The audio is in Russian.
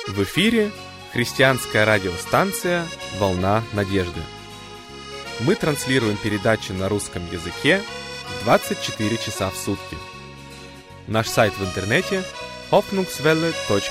В эфире христианская радиостанция «Волна надежды». Мы транслируем передачи на русском языке 24 часа в сутки. Наш сайт в интернете hoffnungswelle.de.